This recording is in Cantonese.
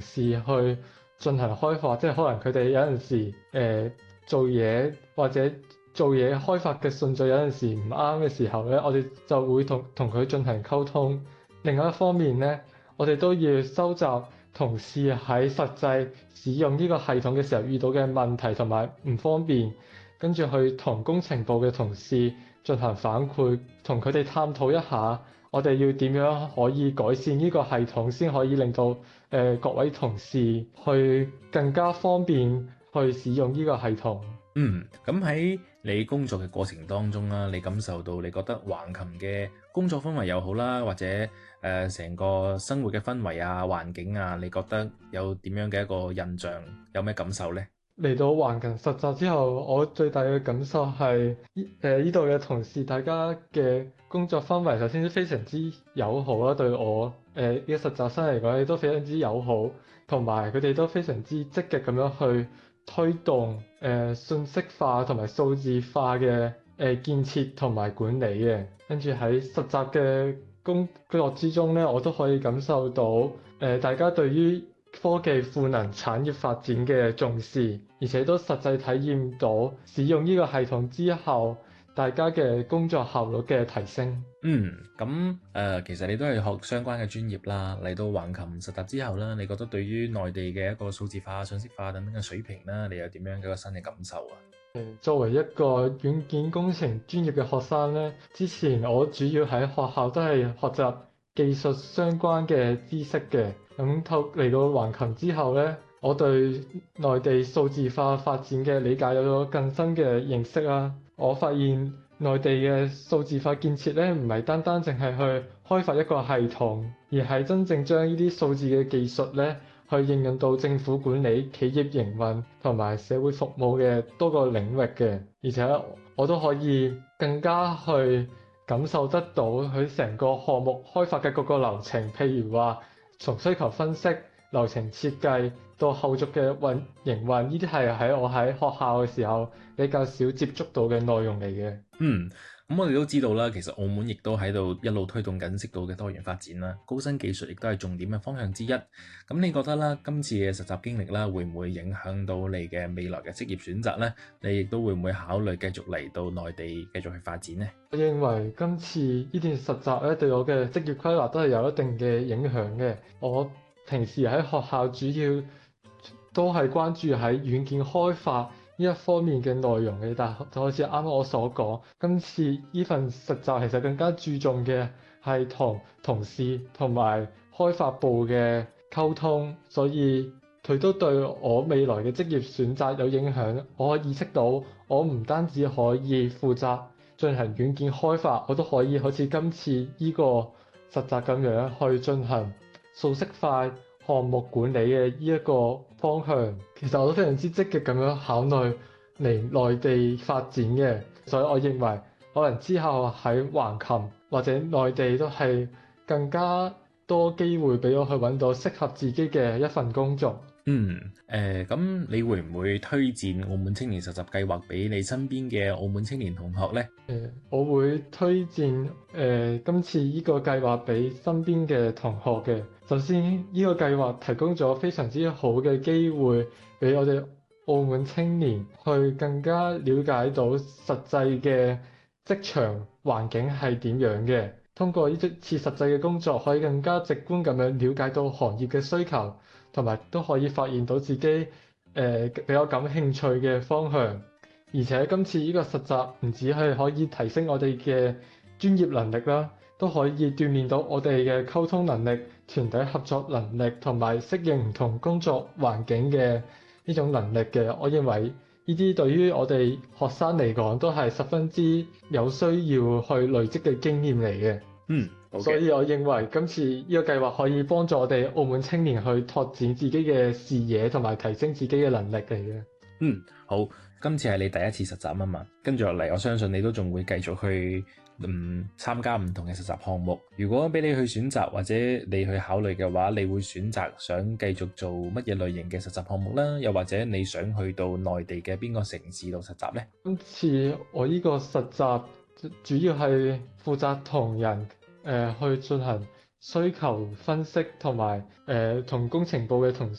事去進行開發，即係可能佢哋有陣時做嘢或者做嘢開發嘅順序有陣時唔啱嘅時候咧，我哋就會同佢進行溝通。另外一方面咧，我哋都要收集同事喺實際使用呢個系統嘅時候遇到嘅問題同埋唔方便，跟住去同工程部嘅同事進行反饋，同佢哋探討一下，我哋要點樣可以改善呢個系統，先可以令到各位同事去更加方便去使用呢個系統。 咁喺你工作嘅過程當中啦，你感受到你覺得橫琴嘅工作氛圍又好啦，或者成個生活嘅氛圍啊、環境啊，你覺得有點樣嘅一個印象，有咩感受呢？ 嚟到橫琴實習之後，我最大嘅感受係呢度嘅同事，大家嘅工作氛圍首先都非常之友好啦，對我呢個實習生嚟講，亦都非常之友好，同埋佢哋都非常之積極咁樣去推動信息化同埋數字化嘅建設同埋管理嘅。跟住喺實習嘅工作之中咧，我都可以感受到大家對於科技賦能產業發展嘅重視，而且都實際體驗到使用呢個系統之後，大家嘅工作效率嘅提升。 其實你都係學相關嘅專業啦，嚟到橫琴實習之後啦，你覺得對於內地嘅一個數字化、信息化等等嘅水平啦，你有點樣嘅一個新嘅感受啊？ 作為一個軟件工程專業嘅學生咧，之前我主要喺學校都係學習技術相關嘅知識嘅。咁嚟到橫琴之後咧，我對內地數字化發展嘅理解有咗更深嘅認識啦。我發現內地嘅數字化建設咧，唔係單單淨係去開發一個系統，而係真正將呢啲數字嘅技術咧，去應用到政府管理、企業營運同埋社會服務嘅多個領域嘅。而且我都可以更加去感受得到佢成個項目開發嘅各個流程，譬如話從需求分析、流程設計到後續嘅營運，呢啲係喺我喺學校嘅時候比較少接觸到嘅內容嚟嘅。 咁我哋都知道啦，其實澳門亦都喺度一路推動緊適度嘅多元發展啦，高新技術亦都係重點嘅方向之一。咁你覺得啦，今次嘅實習經歷啦，會唔會影響到你嘅未來嘅職業選擇呢？你亦都會唔會考慮繼續嚟到內地繼續去發展呢？ 我認為今次呢段實習咧，對我嘅職業規劃都係有一定嘅影響嘅。我平時喺學校主要都係關注喺軟件開發呢一方面嘅內容嘅，但就好似啱啱我所講，今次呢份實習其實更加注重嘅係同同事同埋開發部嘅溝通，所以佢都對我未來嘅職業選擇有影響。我意識到我唔單止可以負責進行軟件開發，我都可以好似今次呢個實習咁樣去進行數式化項目管理嘅呢一個方向。其實我都非常之積極咁樣考慮嚟內地發展嘅，所以我認為可能之後喺橫琴或者內地都係更加多機會俾我去揾到適合自己嘅一份工作。 咁你會唔會推薦澳門青年實習計劃俾你身邊嘅澳門青年同學呢？ 我會推薦今次呢個計劃俾身邊嘅同學嘅。首先，呢個計劃提供咗非常之好嘅機會俾我哋澳門青年去更加了解到實際嘅職場環境係點樣嘅。通過呢次實際嘅工作，可以更加直觀咁樣了解到行業嘅需求，同埋都可以發現到自己比較感興趣嘅方向。而且今次呢個實習唔止係可以提升我哋嘅專業能力啦，都可以鍛鍊到我哋嘅溝通能力、團隊合作能力同埋適應唔同工作環境嘅呢種能力嘅。我認為呢啲對於我哋學生嚟講都係十分之有需要去累積嘅經驗嚟嘅。所以我認為今次呢個計劃可以幫助我哋澳門青年去拓展自己嘅視野同埋提升自己嘅能力嚟嘅。 好，今次係你第一次實習啊嘛，跟住落嚟，我相信你都仲會繼續去參加唔同嘅實習項目。如果俾你去選擇或者你去考慮嘅話，你會選擇想繼續做乜嘢類型嘅實習項目啦？又或者你想去到內地嘅邊個城市度實習呢？ 今次我呢個實習主要係負責同人去進行需求分析，同埋同工程部嘅同